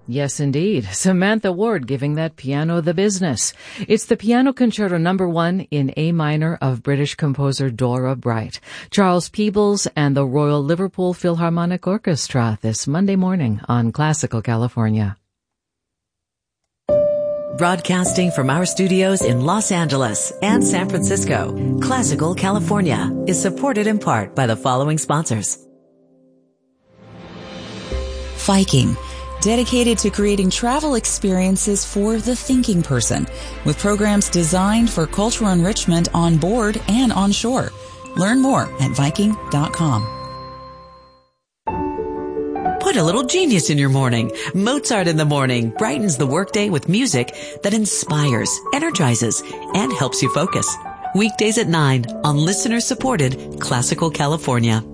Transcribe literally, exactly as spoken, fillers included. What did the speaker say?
Yes, indeed. Samantha Ward giving that piano the business. It's the Piano Concerto number one in A minor of British composer Dora Bright. Charles Peebles and the Royal Liverpool Philharmonic Orchestra this Monday morning on Classical California. Broadcasting from our studios in Los Angeles and San Francisco, Classical California is supported in part by the following sponsors. Viking, dedicated to creating travel experiences for the thinking person, with programs designed for cultural enrichment on board and on shore. Learn more at Viking dot com. Put a little genius in your morning. Mozart in the Morning brightens the workday with music that inspires, energizes, and helps you focus. Weekdays at nine on listener-supported Classical California.